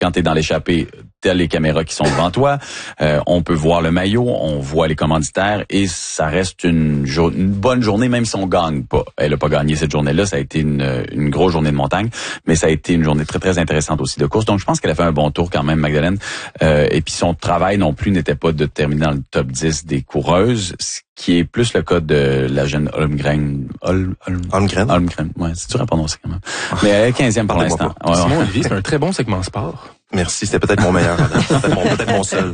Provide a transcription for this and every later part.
quand tu es dans l'échappée, t'as les caméras qui sont devant toi, on peut voir le maillot, on voit les commanditaires et ça reste une bonne journée, même si on gagne pas. Elle a pas gagné cette journée-là, ça a été une grosse journée de montagne, mais ça a été une journée très, très intéressante aussi de course. Donc, je pense qu'elle a fait un bon tour quand même, Magdalène. Et puis, son travail non plus n'était pas de terminer dans le top 10 des coureuses, ce qui est plus le cas de la jeune Holmgren. Holmgren, ouais, c'est dur à prononcer quand même. Mais elle est 15e pour l'instant. Simon Olivier, c'est un très bon segment sport. Merci, c'était peut-être mon meilleur, peut-être mon seul.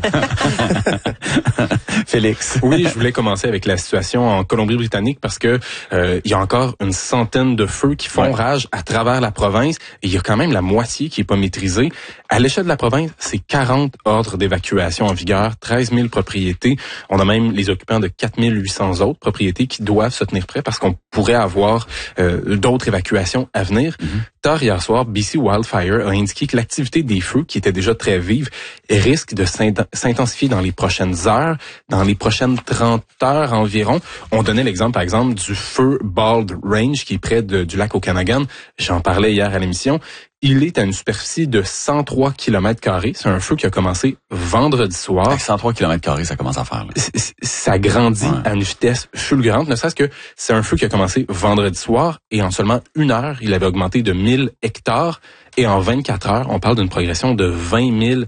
Félix. Oui, je voulais commencer avec la situation en Colombie-Britannique parce que il y a encore une centaine de feux qui font rage à travers la province et il y a quand même la moitié qui est pas maîtrisée. À l'échelle de la province, c'est 40 ordres d'évacuation en vigueur, 13 000 propriétés. On a même les occupants de 4 800 autres propriétés qui doivent se tenir prêts parce qu'on pourrait avoir d'autres évacuations à venir. Tard hier soir, BC Wildfire a indiqué que l'activité des feux, qui était déjà très vive, risque de s'intensifier dans les prochaines heures, dans les prochaines 30 heures environ. On donnait l'exemple, par exemple, du feu Bald Range, qui est près du lac Okanagan. J'en parlais hier à l'émission. Il est à une superficie de 103 km². C'est un feu qui a commencé vendredi soir. Avec 103 km², ça commence à faire. Là. Ça grandit à une vitesse fulgurante, ne serait-ce que c'est un feu qui a commencé vendredi soir et en seulement 1 heure, il avait augmenté de 1000 hectares et en 24 heures, on parle d'une progression de 20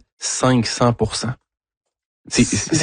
500%. C'est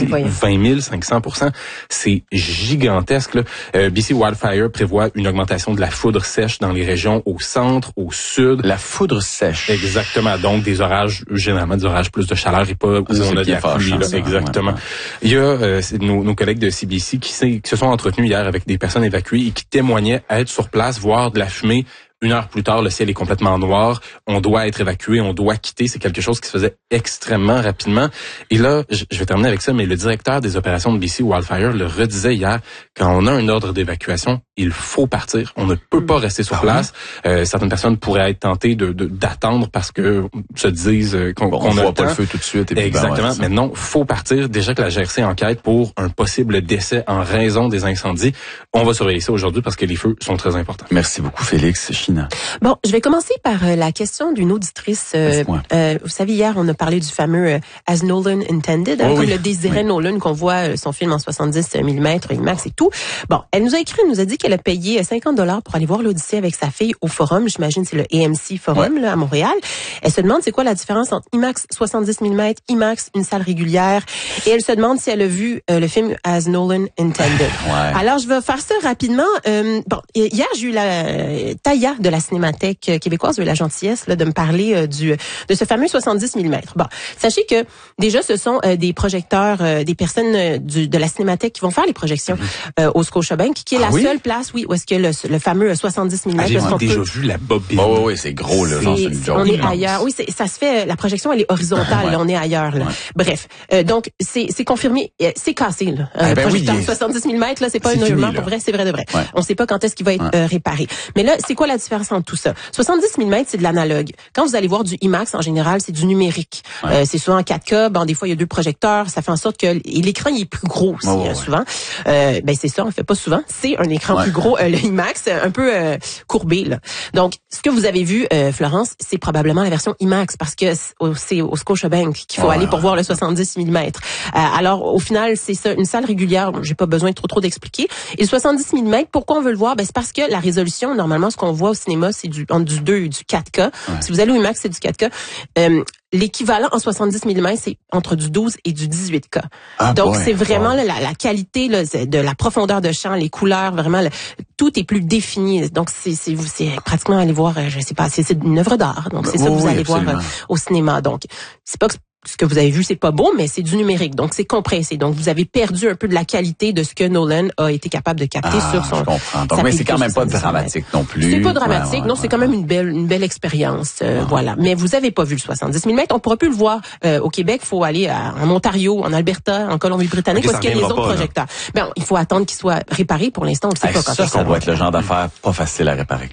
20 500%. C'est gigantesque. Là. BC Wildfire prévoit une augmentation de la foudre sèche dans les régions au centre, au sud. La foudre sèche. Exactement. Donc, des orages, généralement des orages plus de chaleur et pas où on a de la pluie. Exactement. Ouais. Il y a nos collègues de CBC qui se sont entretenus hier avec des personnes évacuées et qui témoignaient être sur place, voir de la fumée. 1 heure plus tard, le ciel est complètement noir. On doit être évacué, on doit quitter. C'est quelque chose qui se faisait extrêmement rapidement. Et là, je vais terminer avec ça, mais le directeur des opérations de BC Wildfire le redisait hier. Quand on a un ordre d'évacuation, il faut partir. On ne peut pas rester sur place. Certaines personnes pourraient être tentées d'attendre parce que se disent qu'on voit pas le feu tout de suite. Et exactement. Mais non, faut partir. Déjà que la GRC enquête pour un possible décès en raison des incendies. On va surveiller ça aujourd'hui parce que les feux sont très importants. Merci beaucoup, Félix. China. Bon, je vais commencer par la question d'une auditrice. Vous savez, hier, on a parlé du fameux As Nolan Intended, comme le désirait Nolan, qu'on voit son film en 70 mm, IMAX et tout. Bon, elle nous a écrit, elle nous a dit qu'elle a payé $50 pour aller voir l'Odyssée avec sa fille au Forum. J'imagine c'est le AMC Forum là, à Montréal. Elle se demande c'est quoi la différence entre IMAX 70 mm, IMAX, une salle régulière. Et elle se demande si elle a vu le film As Nolan Intended. Alors, je vais faire ça rapidement. Bon, hier, j'ai eu la Taya de la Cinémathèque québécoise, de la gentillesse là, de me parler de ce fameux 70 mm. Bon, sachez que déjà, ce sont des projecteurs, des personnes de la Cinémathèque qui vont faire les projections au Scotiabank, qui est la seule place, où est-ce que le fameux 70 mm. J'ai déjà vu la bobine. Oui, c'est gros, là. On est ailleurs. Oui, ça se fait, la projection, elle est horizontale, là, on est ailleurs, là. Bref. Donc, c'est confirmé, c'est cassé, là. Projecteur 70 mm, là, c'est pas un argument pour vrai, c'est vrai de vrai. On sait pas quand est-ce qu'il va être réparé. Mais là, c'est quoi la différence entre tout ça? 70 mm, c'est de l'analogue. Quand vous allez voir du IMAX, en général, c'est du numérique. C'est souvent en 4K. Bon, des fois, il y a 2 projecteurs. Ça fait en sorte que l'écran, il est plus gros aussi, souvent. C'est ça, on fait pas souvent. C'est un écran plus gros, le IMAX, un peu courbé, là. Donc, ce que vous avez vu, Florence, c'est probablement la version IMAX parce que c'est au Scotiabank qu'il faut aller pour voir le 70 mm. Alors, au final, c'est ça, une salle régulière. J'ai pas besoin de trop d'expliquer. Et le 70 mm, pourquoi on veut le voir? C'est parce que la résolution, normalement, ce qu'on voit au cinéma, c'est entre du 2 et du 4K. Si vous allez au IMAX, c'est du 4K. L'équivalent en 70 mm, c'est entre du 12 et du 18K. Donc, c'est vraiment la qualité là, de la profondeur de champ, les couleurs, vraiment, tout est plus défini. Donc, c'est pratiquement aller voir, je sais pas, c'est une œuvre d'art. Donc, c'est ça que vous allez voir au cinéma. Donc, c'est pas que ce que vous avez vu, c'est pas beau, mais c'est du numérique. Donc, c'est compressé. Donc, vous avez perdu un peu de la qualité de ce que Nolan a été capable de capter sur son... Je comprends. Donc, mais c'est quand même pas dramatique non plus. C'est pas dramatique. Non, c'est quand même une belle expérience. Voilà. Mais vous avez pas vu le 70 mm. On pourra plus le voir au Québec. Il faut aller en Ontario, en Alberta, en Colombie-Britannique, parce qu'il y a les autres projecteurs. Il faut attendre qu'ils soient réparés. Pour l'instant, on ne sait pas quand ça doit être le genre d'affaire pas facile à réparer.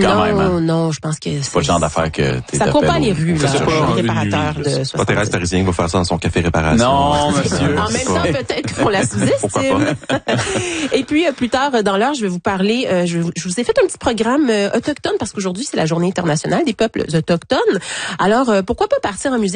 Non, je pense que c'est pas le genre d'affaire que t'es ça court pas les rues, là, les réparateurs de 70. Pas Thérèse Parisien qui va faire ça dans son café réparation. Non, monsieur. En même temps, peut-être qu'on la sous-estime. Et puis, plus tard dans l'heure, je vais vous parler, je vous ai fait un petit programme autochtone parce qu'aujourd'hui, c'est la journée internationale des peuples autochtones. Alors, pourquoi pas partir en musique